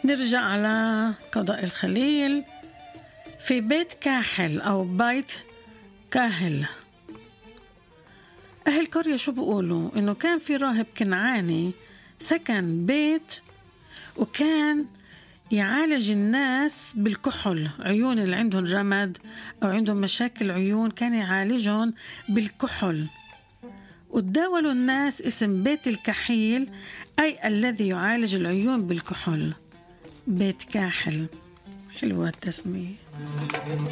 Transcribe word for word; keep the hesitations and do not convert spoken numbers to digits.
نرجع على قضاء الخليل. في بيت كاحل أو بيت كاهل، أهل القرية شو بيقولوا؟ إنه كان في راهب كنعاني سكن بيت وكان يعالج الناس بالكحل، عيون اللي عندهم رمد أو عندهم مشاكل عيون كان يعالجهم بالكحل، وتداولوا الناس اسم بيت الكحيل، أي الذي يعالج العيون بالكحل، بيت كاحل. حلوة التسمية.